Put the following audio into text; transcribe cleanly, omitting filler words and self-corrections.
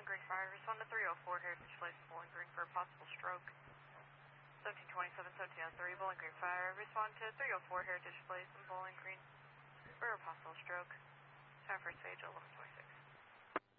Bowling Green Fire, respond to 304 Heritage Place in Bowling Green for a possible stroke. 1727, 1703, Bowling Green Fire, respond to 304 Heritage Place in Bowling Green for a possible stroke. Time for stage 1126.